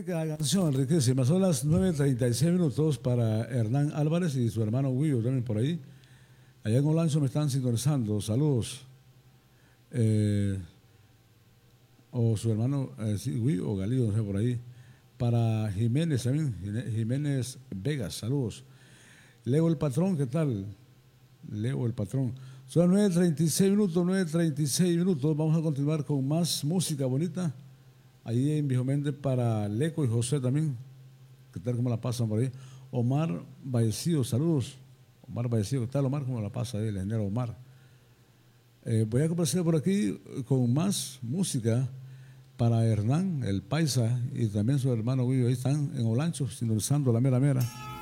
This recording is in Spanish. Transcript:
magnífica canción, riquísima. Son las 9:36 minutos para Hernán Álvarez y su hermano Guillo también por ahí. Allá en Olancho me están sintonizando. Saludos. O su hermano sí, Guillo o Galido, no sé, por ahí. Para Jiménez también, Jiménez Vegas, saludos. Leo el Patrón, ¿qué tal? Leo el Patrón. Son las 9:36 minutos, 9:36 minutos. Vamos a continuar con más música bonita. Ahí en Viejo Méndez para Leco y José también. ¿Qué tal? ¿Cómo la pasan por ahí? Omar Vallecillo, saludos. Omar Vallecillo, ¿qué tal, Omar? ¿Cómo la pasa ahí, el ingeniero Omar? Voy a complacer por aquí con más música para Hernán, el Paisa, y también su hermano Guillo. Ahí están en Olancho, sintonizando la mera mera.